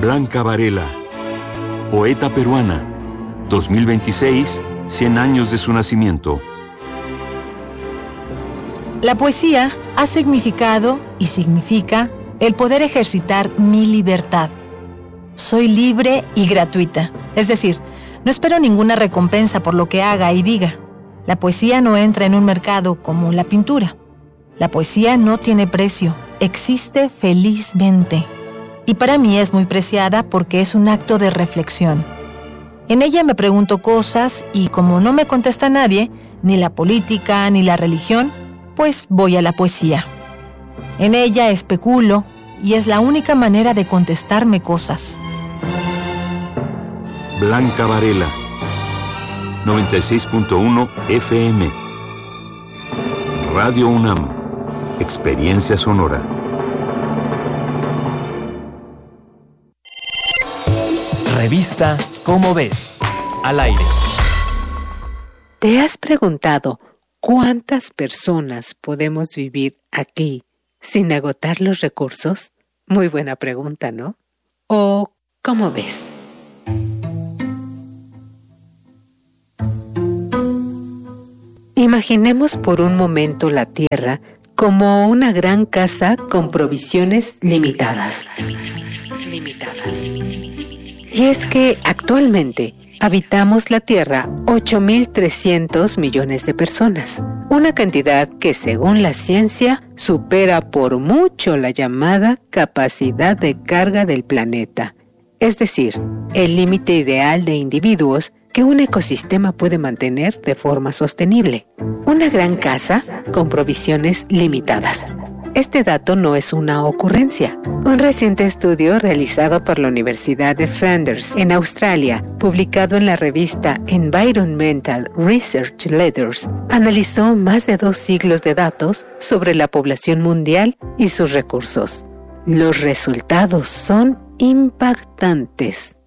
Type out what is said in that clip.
Blanca Varela, poeta peruana, 2026, 100 años de su nacimiento. La poesía ha significado y significa el poder ejercitar mi libertad. Soy libre y gratuita, es decir, no espero ninguna recompensa por lo que haga y diga. La poesía no entra en un mercado como la pintura. La poesía no tiene precio, existe felizmente. Y para mí es muy preciada porque es un acto de reflexión. En ella me pregunto cosas y como no me contesta nadie, ni la política ni la religión, pues voy a la poesía. En ella especulo y es la única manera de contestarme cosas. Blanca Varela, 96.1 FM. Radio UNAM, experiencia sonora. Revista Cómo Ves, al aire. ¿Te has preguntado cuántas personas podemos vivir aquí sin agotar los recursos? Muy buena pregunta, ¿no? ¿O cómo ves? Imaginemos por un momento la Tierra como una gran casa con provisiones limitadas. Y es que actualmente habitamos la Tierra 8.300 millones de personas, una cantidad que según la ciencia supera por mucho la llamada capacidad de carga del planeta, es decir, el límite ideal de individuos que un ecosistema puede mantener de forma sostenible. Una gran casa con provisiones limitadas. Este dato no es una ocurrencia. Un reciente estudio realizado por la Universidad de Flanders en Australia, publicado en la revista Environmental Research Letters, analizó más de 2 siglos de datos sobre la población mundial y sus recursos. Los resultados son impactantes.